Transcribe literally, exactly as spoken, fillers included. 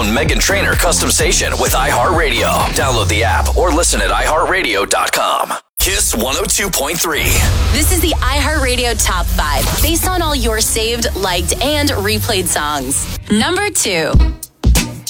own Meghan Trainor custom station with iHeartRadio. Download the app or listen at i heart radio dot com. Kiss one oh two point three. This is the iHeartRadio Top five, based on all your saved, liked, and replayed songs. Number two.